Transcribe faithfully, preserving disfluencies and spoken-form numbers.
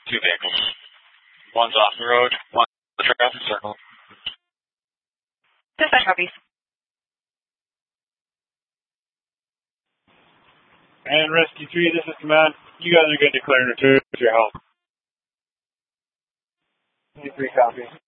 Two vehicles. One's off the road, one's in the traffic circle. Dispatch copies. And Rescue three, this is Command. You guys are going to declare an return to your home. three copies.